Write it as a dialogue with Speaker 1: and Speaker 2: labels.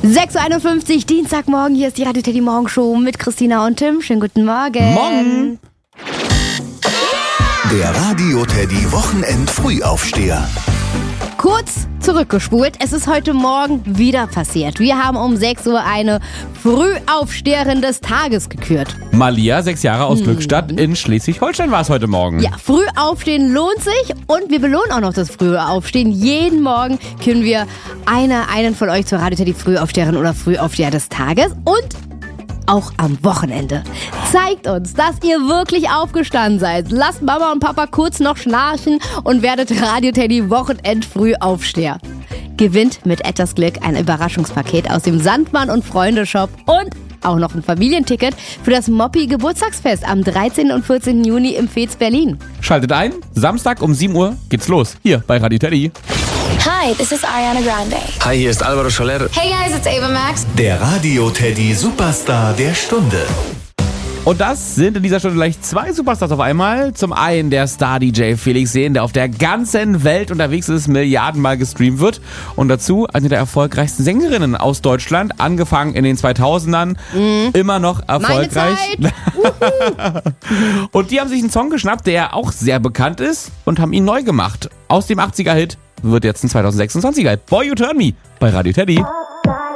Speaker 1: 6.51 Uhr, Dienstagmorgen, hier ist die Radio Teddy Morgenshow mit Christina und Tim. Schönen guten Morgen.
Speaker 2: Morgen.
Speaker 3: Der Radio Teddy Wochenend-Frühaufsteher.
Speaker 1: Kurz zurückgespult, es ist heute Morgen wieder passiert. Wir haben um 6 Uhr eine Frühaufsteherin des Tages gekürt.
Speaker 2: Malia, 6 Jahre aus Glückstadt in Schleswig-Holstein war es heute Morgen.
Speaker 1: Ja, früh aufstehen lohnt sich und wir belohnen auch noch das frühe Aufstehen. Jeden Morgen können wir einen von euch zur Radio Teddy Frühaufsteherin oder Frühaufsteher des Tages und auch am Wochenende. Zeigt uns, dass ihr wirklich aufgestanden seid. Lasst Mama und Papa kurz noch schnarchen und werdet Radio Teddy Wochenend-Frühaufsteher. Gewinnt mit etwas Glück ein Überraschungspaket aus dem Sandmann und Freunde Shop und auch noch ein Familienticket für das Moppi Geburtstagsfest am 13. und 14. Juni im Veets Berlin.
Speaker 2: Schaltet ein, Samstag um 7 Uhr geht's los, hier bei Radio Teddy.
Speaker 4: Hi, this is Ariana Grande.
Speaker 5: Hi, hier ist Alvaro Soler.
Speaker 4: Hey guys, it's Ava Max.
Speaker 3: Der Radio Teddy Superstar der Stunde.
Speaker 2: Und das sind in dieser Stunde gleich 2 Superstars auf einmal. Zum einen der Star-DJ Felix Jähn, der auf der ganzen Welt unterwegs ist, milliardenmal gestreamt wird. Und dazu eine der erfolgreichsten Sängerinnen aus Deutschland, angefangen in den 2000ern, immer noch erfolgreich.
Speaker 1: Meine Zeit.
Speaker 2: Und die haben sich einen Song geschnappt, der auch sehr bekannt ist und haben ihn neu gemacht. Aus dem 80er-Hit wird jetzt ein 2026er Hit. Boy You Turn Me bei Radio Teddy.